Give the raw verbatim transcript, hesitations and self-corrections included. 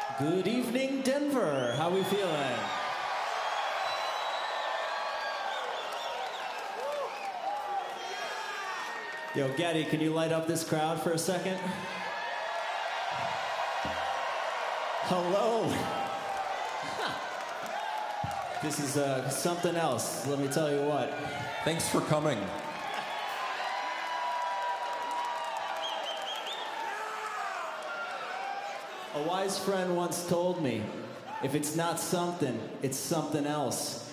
Good evening, Denver. How we feeling? Yo, Getty, can you light up this crowd for a second? Hello. This is uh, something else, let me tell you what. Thanks for coming. A wise friend once told me, if it's not something, it's something else.